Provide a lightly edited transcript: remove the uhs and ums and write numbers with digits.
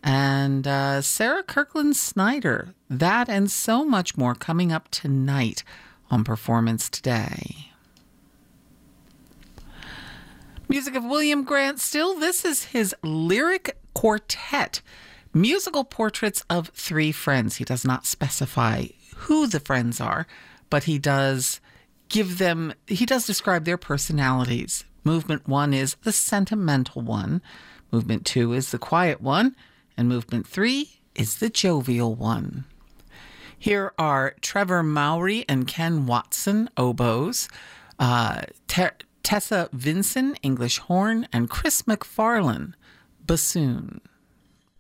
and Sarah Kirkland Snyder. That and so much more coming up tonight on Performance Today. Music of William Grant Still. This is his lyric quartet, musical portraits of three friends. He does not specify who the friends are, but he does describe their personalities. Movement 1 is the sentimental one. Movement 2 is the quiet one. And movement 3 is the jovial one. Here are Trevor Mowry and Ken Watson, oboes, Tessa Vinson, English horn, and Chris McFarlane, bassoon.